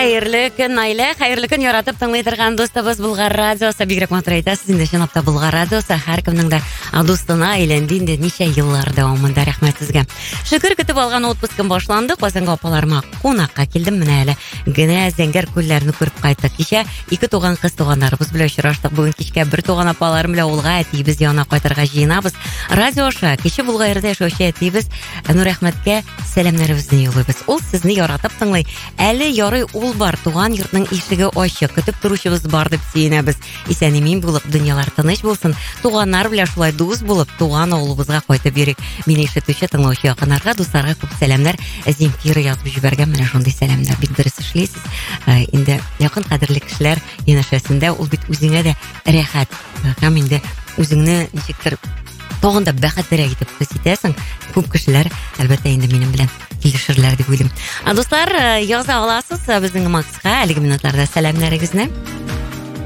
Хәерле көн, Наилә. Хәерле көн яратып тыңлый торган достыбыз Булгар радиосы. Бигрәк матур әйтәсез инде, чынлап Булгар радиосы һәркемнең дә достына әйләнде инде ничә еллар дәвамында. Рәхмәт сезгә. Шөкер, көтеп алган отпускым башланды. Казанга апаларыма кунакка килдем. Менә әле генә Зәңгәр күлләрне күреп кайттык. Кичә 2 туган кыз туганнарыбыз белән очраштык. Бүген кичкә 1 туган апаларым белән авылга әтиебез янына кайтырга җыенабыз. Радиоша кичә Булгарда яшәүче әтиебез Нур Әхмәткә сәламнәребезне юллыйбыз. Ул сезне яратып тыңлый. Әле ярый ул бар, туган йортның ишеге ачык, көтеп торучыбыз бар дип сөенәбез. Исән-имин булып, дөньялар тыныч булсын. Туганнар белән шулай дус булып, туган авылыбызга кайтып йөрик. Мине ишетүче тыңлаучы якыннарга, дусларга күп сәламнәр. Земфира язып җибәргән менә шундый сәламнәр. Бик дөрес эшлисез. Инде якын кадерле кешеләр янәшәсендә ул бит үзеңә дә рәхәт. Һәм инде үзеңне ничектер тагында бәхетлерәк итеп хис итәсең. Күп кешеләр әлбәттә инде минем белән килешерләр дип уйлыйм. Дуслар, яза аласыз безнең Макска әлеге минутларда сәламнәрегезне.